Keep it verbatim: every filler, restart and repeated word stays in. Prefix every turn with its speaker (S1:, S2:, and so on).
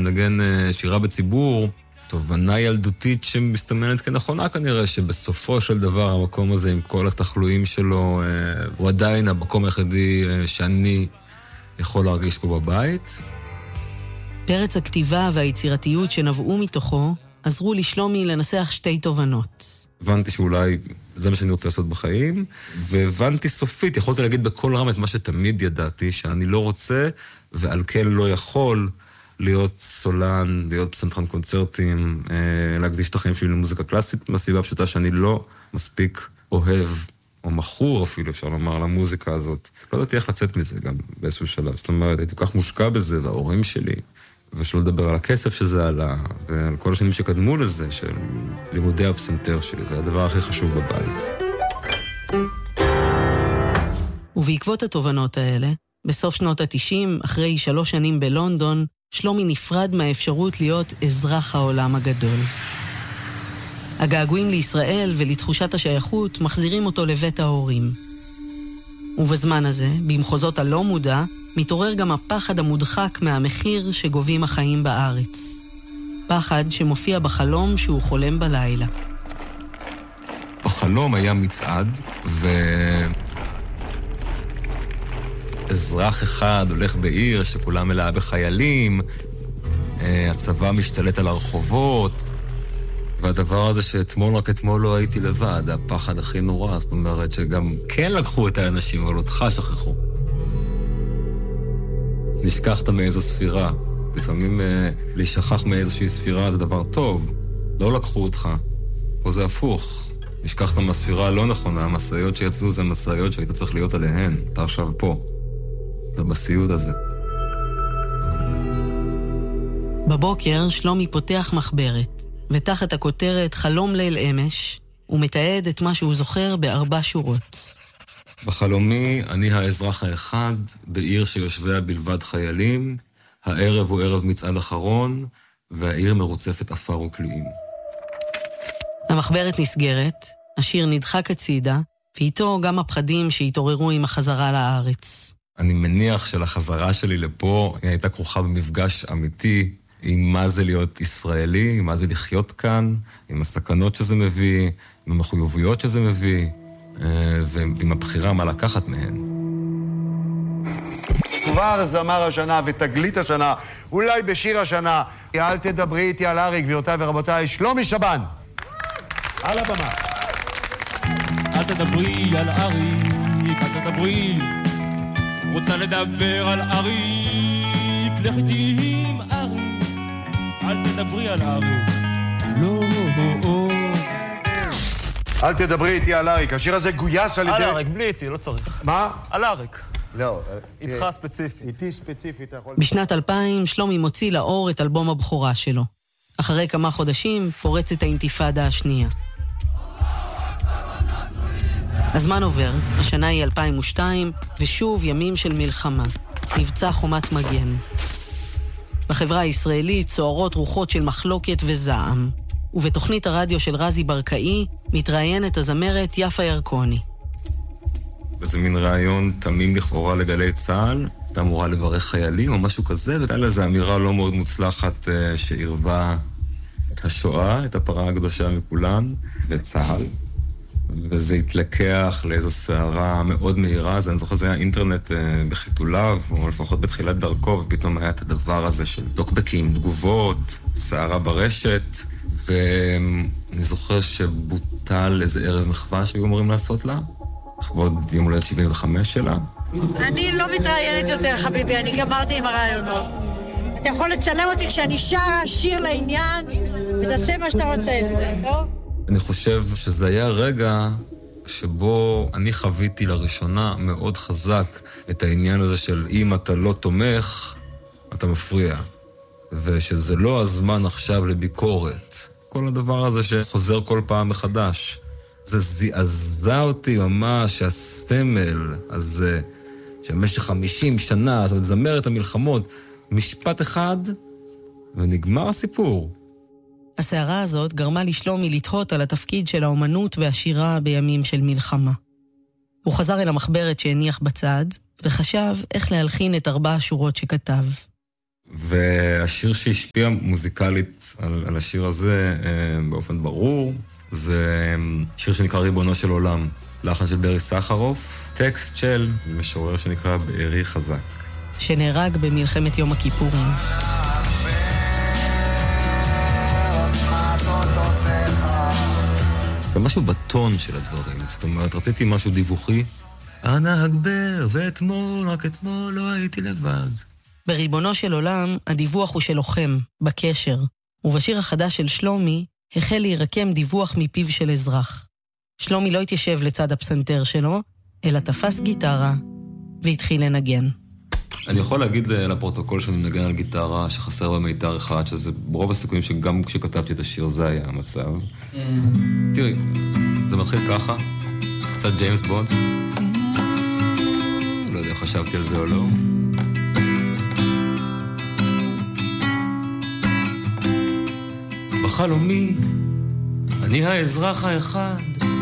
S1: שמנגן שירה בציבור, תובנה ילדותית שמסתמנת כנכונה כנראה, שבסופו של דבר המקום הזה עם כל התחלואים שלו, הוא עדיין המקום היחידי שאני יכול להרגיש פה בבית.
S2: פרץ הכתיבה והיצירתיות שנבעו מתוכו עזרו לשלומי לנסח שתי תובנות.
S1: הבנתי שאולי זה מה שאני רוצה לעשות בחיים, והבנתי סופית, יכולתי להגיד בכל רם את מה שתמיד ידעתי, שאני לא רוצה ועל כן לא יכול להיות סולן, להיות פסנתרן קונצרטים, להקדיש את החיים שלי למוזיקה קלאסית, מהסיבה הפשוטה שאני לא מספיק אוהב, או מכור אפילו, אפשר לומר, למוזיקה הזאת. לא יודעתי איך לצאת מזה גם באיזשהו שלב. זאת אומרת, הייתי כל כך מושקע בזה, וההורים שלי, ושלא לדבר על הכסף שזה עלה, ועל כל השנים שקדמו לזה, של לימודי הפסנתר שלי. זה הדבר הכי חשוב בבית.
S2: ובעקבות התובנות האלה, בסוף שנות ה-תשעים, אחרי שלוש שנים בלונדון, שלומי נפרד מהאפשרות להיות אזרח העולם הגדול. הגעגועים לישראל ולתחושת השייכות מחזירים אותו לבית ההורים. ובזמן הזה, במחוזות הלא מודע, מתעורר גם הפחד המודחק מהמחיר שגובים החיים בארץ. פחד שמופיע בחלום שהוא חולם בלילה.
S1: בחלום היה מצעד, ו... אזרח אחד הולך בעיר שכולם מלאה בחיילים, הצבא משתלט על הרחובות, והדבר הזה שאתמול, רק אתמול לא הייתי לבד, הפחד הכי נורא, זאת אומרת שגם כן לקחו את האנשים, אבל אותך שכחו. נשכחת מאיזו ספירה. לפעמים להישכח מאיזושהי ספירה זה דבר טוב. לא לקחו אותך. פה זה הפוך. נשכחת מהספירה הלא נכונה, המסעיות שיצאו זה מסעיות שהיית צריך להיות עליהן. אתה עכשיו פה. אתה בסיוד הזה.
S2: בבוקר שלומי פותח מחברת, ותחת הכותרת חלום ליל אמש, הוא מתעד את מה שהוא זוכר בארבע שורות.
S1: בחלומי אני האזרח האחד, בעיר שיושביה בלבד חיילים, הערב הוא ערב מצעד אחרון, והעיר מרוצפת אפר וקליעים.
S2: המחברת נסגרת, השיר נדחק הצידה, ואיתו גם הפחדים שהתעוררו עם החזרה לארץ.
S1: אני מניח שלחזרה שלי לפה היא הייתה כרוכה במפגש אמיתי עם מה זה להיות ישראלי, עם מה זה לחיות כאן, עם הסכנות שזה מביא, עם המחויבויות שזה מביא, ועם הבחירה מה לקחת מהן.
S3: כבר זמר השנה ותגלית השנה, אולי בשיר השנה, אל תדברי איתי על אריק, גבירותיי ורבותיי, שלומי שבן. על הבמה.
S4: אל תדברי על אריק, אל תדברי. רוצה לדבר על אריק, לך איתי עם אריק. אל תדברי על אריק. לא, לא, לא.
S3: אל תדברי איתי על אריק, השיר הזה גויס על ידי...
S4: על אריק, בלי איתי, לא צריך.
S3: מה?
S4: על אריק.
S3: לא.
S4: איתך ספציפית.
S3: איתי ספציפית, אתה יכול...
S2: בשנת אלפיים שלומי מוציא לאור את אלבום הבכורה שלו. אחרי כמה חודשים פורצת האינתיפאדה השנייה. הזמן עובר, השנה היא אלפיים ושתיים, ושוב ימים של מלחמה. מבצע חומת מגן. בחברה הישראלית צוערות רוחות של מחלוקת וזעם. ובתוכנית הרדיו של רזי ברקאי מתראיינת הזמרת יפה ירקוני.
S1: וזה מין רעיון תמים לכאורה לגלי צה"ל, אתה אמורה לברך חיילים או משהו כזה, והייתה לזה אמירה לא מאוד מוצלחת שעירבה את השואה, את הפרה הקדושה מכולן, לצה"ל. וזה התלקח לאיזו סערה מאוד מהירה, אז אני זוכר זה היה אינטרנט בחיתוליו, או לפחות בתחילת דרכו, ופתאום היה את הדבר הזה של טוקבקים, תגובות, סערה ברשת, ואני זוכר שבוטל איזה ערב מחווה שהיו אמורים לעשות לה, לכבוד יום הולדת שבעים וחמש שלה.
S5: אני לא מתראיינת יותר, חביבי, אני גמרתי עם הרעיונות. אתה יכול לצלם אותי כשאני שרה שיר לעניין, ותעשה מה שאתה רוצה עם זה, טוב?
S1: אני חושב שזה היה רגע שבו אני חוויתי לראשונה מאוד חזק את העניין הזה של אם אתה לא תומך, אתה מפריע. ושזה לא הזמן עכשיו לביקורת. כל הדבר הזה שחוזר כל פעם מחדש. זה זעזע אותי ממש, הסמל הזה, שבמשך חמישים שנה, זאת אומרת, זמר את המלחמות, משפט אחד, ונגמר הסיפור.
S2: הסערה הזאת גרמה לשלומי לתהות על התפקיד של האומנות והשירה בימים של מלחמה. הוא חזר אל המחברת שהניח בצד, וחשב איך להלחין את ארבע השורות שכתב.
S1: והשיר שהשפיע מוזיקלית על, על השיר הזה באופן ברור, זה שיר שנקרא ריבונו של עולם, לחן של ברי סחרוף, טקסט של משורר שנקרא בארי חזק.
S2: שנהרג במלחמת יום הכיפורים.
S1: זה משהו בטון של הדברים, זאת אומרת, רציתי משהו דיווחי. אנא הגבר, ואתמול, רק אתמול לא הייתי לבד.
S2: בריבונו של עולם, הדיווח הוא של לוחם, בקשר, ובשיר החדש של שלומי, החל להירקם דיווח מפיו של אזרח. שלומי לא התיישב לצד הפסנתר שלו, אלא תפס גיטרה, והתחיל לנגן.
S1: אני יכול להגיד לפרוטוקול שאני מנגן על גיטרה שחסר במיתר אחד, שזה ברוב הסיכויים שגם כשכתבתי את השיר זה היה המצב. תראי, זה מתחיל ככה, קצת ג'יימס בונד. לא יודע, חשבתי על זה או לא. בחלומי, אני האזרח האחד,